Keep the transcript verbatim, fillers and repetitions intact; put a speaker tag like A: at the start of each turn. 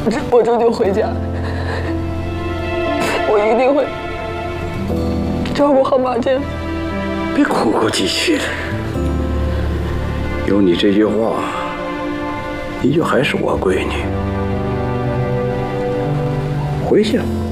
A: 我这我这就回家，我一定会照顾好马健。
B: 别哭哭啼啼的，有你这句话，你就还是我闺女。回去。